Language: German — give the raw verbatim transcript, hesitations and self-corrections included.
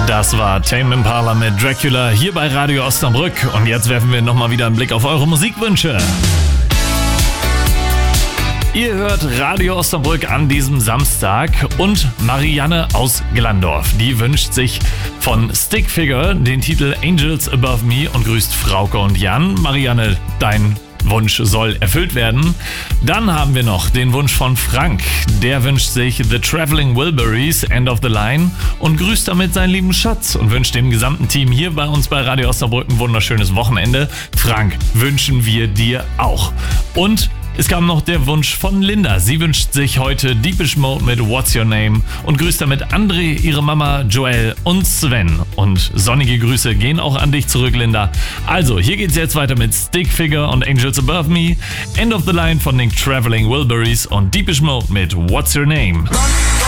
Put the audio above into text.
Das war Tame Impala mit Dracula hier bei Radio Osnabrück. Und jetzt werfen wir nochmal wieder einen Blick auf eure Musikwünsche. Ihr hört Radio Osnabrück an diesem Samstag und Marianne aus Glandorf, die wünscht sich von Stickfigure den Titel Angels Above Me und grüßt Frauke und Jan. Marianne, dein Wunsch soll erfüllt werden. Dann haben wir noch den Wunsch von Frank. Der wünscht sich The Traveling Wilburys, End of the Line und grüßt damit seinen lieben Schatz und wünscht dem gesamten Team hier bei uns bei Radio Osnabrück ein wunderschönes Wochenende. Frank, wünschen wir dir auch. Und es kam noch der Wunsch von Linda. Sie wünscht sich heute Deepish Mode mit What's Your Name und grüßt damit André, ihre Mama, Joel und Sven. Und sonnige Grüße gehen auch an dich zurück, Linda. Also, hier geht's jetzt weiter mit Stickfigure und Angels Above Me, End of the Line von den Traveling Wilburys und Deepish Mode mit What's Your Name.